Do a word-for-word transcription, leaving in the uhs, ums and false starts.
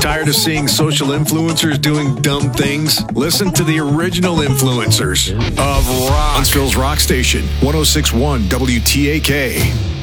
Tired of seeing social influencers doing dumb things? Listen to the original influencers of rock. Huntsville's Rock Station, one oh six point one W T A K.